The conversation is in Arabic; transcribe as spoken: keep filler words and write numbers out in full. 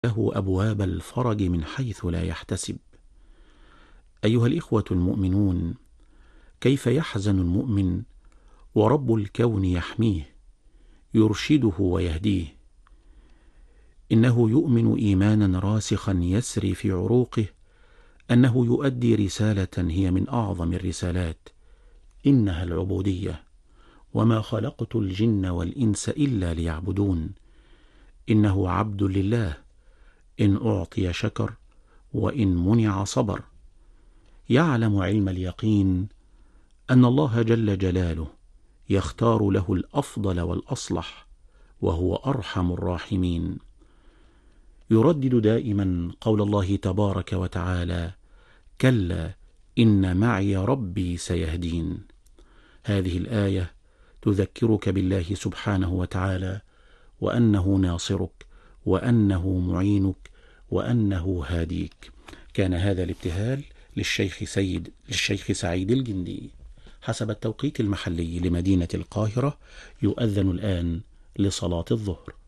له أبواب الفرج من حيث لا يحتسب. أيها الإخوة المؤمنون، كيف يحزن المؤمن ورب الكون يحميه يرشده ويهديه؟ إنه يؤمن إيمانا راسخا يسري في عروقه أنه يؤدي رسالة هي من أعظم الرسالات، إنها العبودية. وما خلقت الجن والإنس إلا ليعبدون. إنه عبد لله، إن أعطي شكر وإن منع صبر. يعلم علم اليقين أن الله جل جلاله يختار له الأفضل والأصلح، وهو أرحم الراحمين. يردد دائما قول الله تبارك وتعالى: كلا إن معي ربي سيهدين. هذه الآية تذكرك بالله سبحانه وتعالى، وأنه ناصرك، وأنه معينك، وأنه هاديك. كان هذا الابتهال للشيخ سيد للشيخ سعيد الجندي حسب التوقيت المحلي لمدينة القاهرة. يؤذن الآن لصلاة الظهر.